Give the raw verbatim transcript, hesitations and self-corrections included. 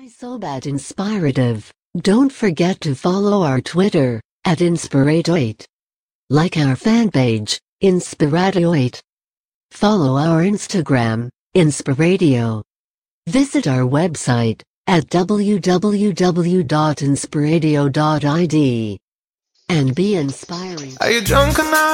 Why so bad inspirative? Don't forget to follow our Twitter, at Inspiradoit. Like our fan page, Inspiradoit. Follow our Instagram, Inspiradio. Visit our website, at w w w dot inspiradio dot i d. And be inspiring. Are you drunk or not?